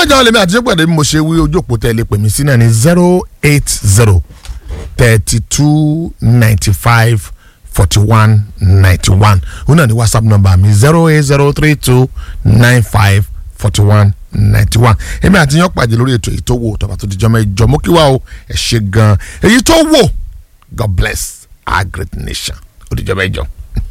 mẹ́jọ lèmi àti ṣẹ́pẹ̀dé mo ṣe wí ojú òpó tẹ́lẹ̀ pè mí sí náà ní 080 32 95 41 91 òun náà ní WhatsApp number mi 08032 95 41 91 èmi àti yàn pàdé lórí ètò èyí tó wò tọ́ba tó di jọmọ ìjọ mú kí wá o ẹ ṣe gan èyí tó wò God bless our great nation ó di jọmọ ìjọ.